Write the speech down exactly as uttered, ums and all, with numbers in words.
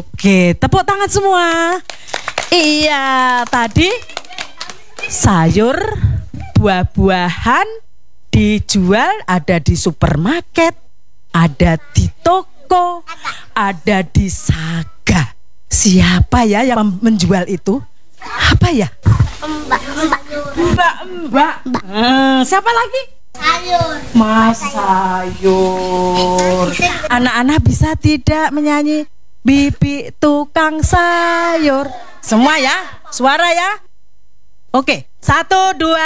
Oke, tepuk tangan semua. Iya, tadi sayur, buah-buahan dijual ada di supermarket, ada di toko, ada di Saga. Siapa ya yang menjual itu? Apa ya? Mbak, mbak, Mbak, mbak. Hmm, siapa lagi? sayur. Mas Sayur. Anak-anak bisa tidak menyanyi Bibi tukang sayur? Semua ya? Suara ya? Oke, satu, dua.